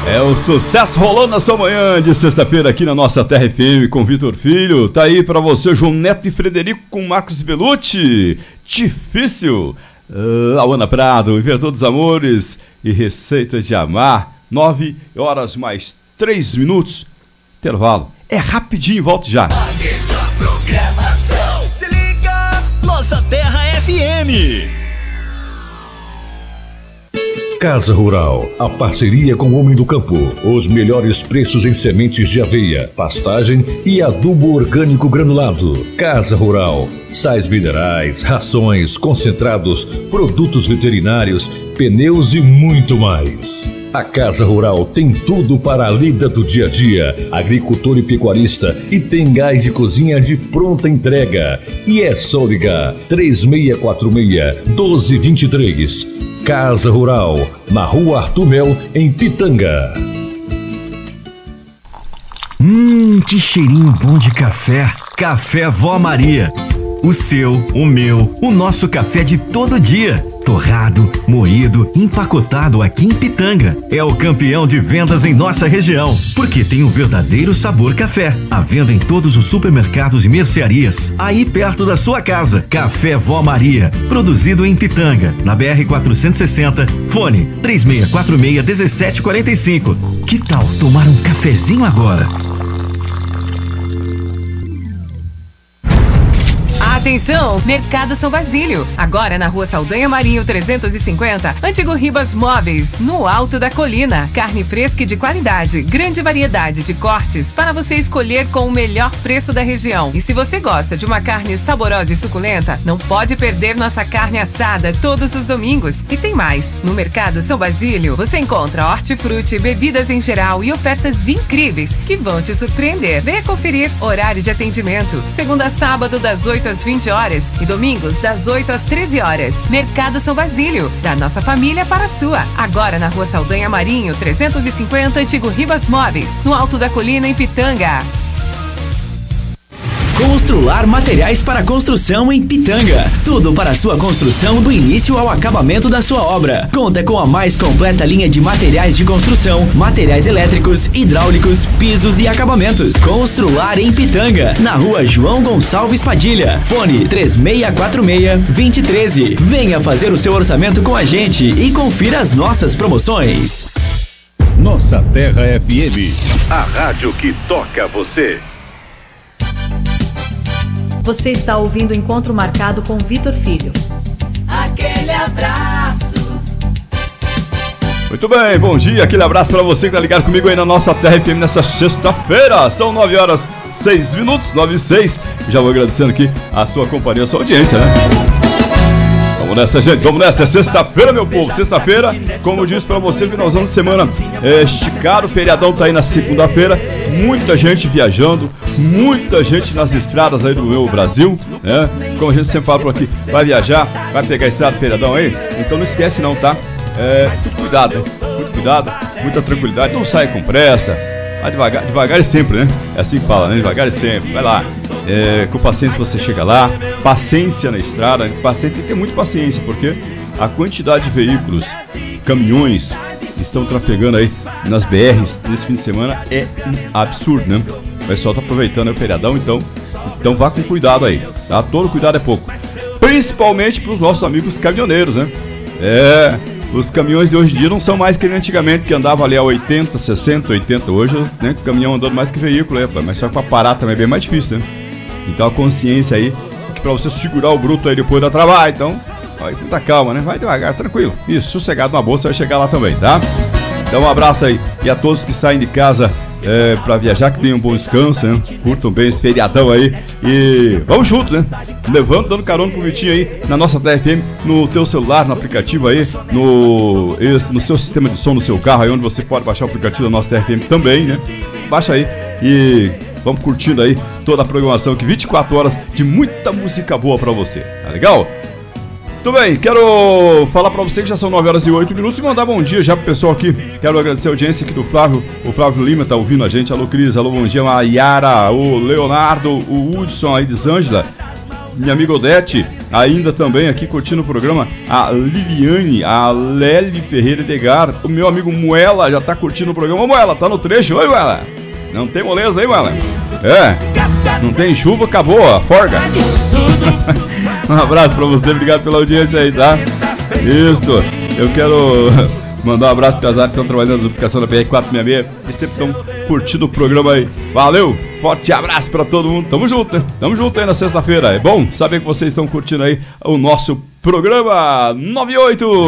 É o sucesso rolando na sua manhã de sexta-feira aqui na nossa Terra FM com Vitor Filho. Tá aí pra você João Neto e Frederico com Marcos Bellucci. Difícil. Ana Prado, Inventor dos Amores e Receita de Amar. 9 horas mais 3 minutos. Intervalo. É rapidinho, volto já. Programação. Se liga, Nossa Terra FM. Casa Rural, a parceria com o Homem do Campo. Os melhores preços em sementes de aveia, pastagem e adubo orgânico granulado. Casa Rural, sais minerais, rações, concentrados, produtos veterinários, pneus e muito mais. A Casa Rural tem tudo para a lida do dia a dia, agricultor e pecuarista, e tem gás de cozinha de pronta entrega. E é só ligar 3646-1223. Casa Rural, na Rua Arthur Mel, em Pitanga. Que cheirinho bom de café. Café Vó Maria. O seu, o meu, o nosso café de todo dia. Torrado, moído, empacotado aqui em Pitanga. É o campeão de vendas em nossa região, porque tem um verdadeiro sabor café. À venda em todos os supermercados e mercearias, aí perto da sua casa. Café Vó Maria, produzido em Pitanga, na BR-460, fone 3646-1745. Que tal tomar um cafezinho agora? Atenção, Mercado São Basílio. Agora na Rua Saldanha Marinho 350, Antigo Ribas Móveis, no alto da colina. Carne fresca e de qualidade, grande variedade de cortes para você escolher com o melhor preço da região. E se você gosta de uma carne saborosa e suculenta, não pode perder nossa carne assada todos os domingos. E tem mais, no Mercado São Basílio você encontra hortifruti, bebidas em geral e ofertas incríveis que vão te surpreender. Venha conferir horário de atendimento, segunda a sábado das 8 às 20 horas e domingos das 8 às 13 horas. Mercado São Basílio, da nossa família para a sua. Agora na Rua Saldanha Marinho 350, Antigo Ribas Móveis, no alto da colina em Pitanga. Constrular materiais para construção em Pitanga. Tudo para sua construção do início ao acabamento da sua obra. Conta com a mais completa linha de materiais de construção, materiais elétricos, hidráulicos, pisos e acabamentos. Constrular em Pitanga, na Rua João Gonçalves Padilha. Fone 3646-2013. Venha fazer o seu orçamento com a gente e confira as nossas promoções. Nossa Terra FM, a rádio que toca você. Você está ouvindo o Encontro Marcado com Vitor Filho. Aquele abraço. Muito bem, bom dia, aquele abraço para você que tá ligado comigo aí na nossa Terra FM nessa sexta-feira. São 9 horas 6 minutos, 9 e 6. Já vou agradecendo aqui a sua companhia, a sua audiência, né? Vamos nessa, gente, vamos nessa. É sexta-feira, meu povo. Sexta-feira, como eu disse pra você, finalzão de semana esticado. O feriadão tá aí na segunda-feira. Muita gente viajando, muita gente nas estradas aí do meu Brasil, né? Como a gente sempre fala por aqui, vai viajar, vai pegar a estrada do feriadão aí. Então não esquece não, tá? Muito cuidado, né? Muito cuidado, muita tranquilidade. Não sai com pressa. Vai devagar, devagar e sempre, né? É assim que fala, né? Devagar e sempre. Vai lá. Com paciência você chega lá. Paciência na estrada. Paciência, tem que ter muita paciência, porque a quantidade de veículos, caminhões estão trafegando aí nas BRs nesse fim de semana é um absurdo, né? O pessoal tá aproveitando o feriadão, então vá com cuidado aí, tá? Todo cuidado é pouco. Principalmente para os nossos amigos caminhoneiros, né? Os caminhões de hoje em dia não são mais que antigamente, que andava ali a 80, 60, 80. Hoje, né, o caminhão andando mais que veículo, mas só que para parar também é bem mais difícil, né? Então a consciência aí, que para você segurar o bruto aí depois da trabalho, então, vai com muita calma, né? Vai devagar, tranquilo. Isso, sossegado na bolsa, vai chegar lá também, tá? Então um abraço aí, e a todos que saem de casa para viajar, que tenham um bom descanso, né? Curtam bem esse feriadão aí e vamos juntos, né? Levando, dando carona pro Vitinho aí na nossa TFM, no teu celular, no aplicativo aí, no seu sistema de som no seu carro aí, onde você pode baixar o aplicativo da nossa TFM também, né? Baixa aí e vamos curtindo aí toda a programação aqui, 24 horas de muita música boa pra você, tá legal? Tudo bem, quero falar pra você que já são 9 horas e 8 minutos e mandar bom dia já pro pessoal aqui. Quero agradecer a audiência aqui do Flávio, o Flávio Lima tá ouvindo a gente. Alô Cris, alô bom dia, Maiara, o Leonardo, o Hudson aí de Zângela. minha amiga Odete, ainda também aqui curtindo o programa, a Liliane, a Lely Ferreira Edgar, o meu amigo Muela já tá curtindo o programa. Ô Muela, tá no trecho? Oi Muela, não tem moleza aí Muela? Não tem chuva, acabou a forga. Um abraço pra você, obrigado pela audiência aí, tá? Isso, eu quero mandar um abraço para as áreas que estão trabalhando na duplicação da PR-466, que sempre estão curtindo o programa aí. Valeu, forte abraço para todo mundo, tamo junto, né? Tamo junto aí na sexta-feira, é bom saber que vocês estão curtindo aí o nosso programa 98.